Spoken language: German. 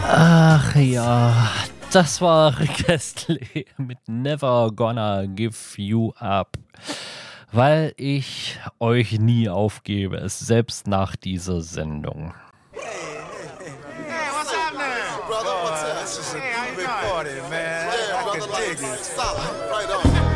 Ach ja, das war Rick Astley mit Never Gonna Give You Up. Weil ich euch nie aufgebe, selbst nach dieser Sendung. Hey, what's happening? Brother, what's up? This is a big party, man. Yeah, I brother, can dig like, it. solid. Right on.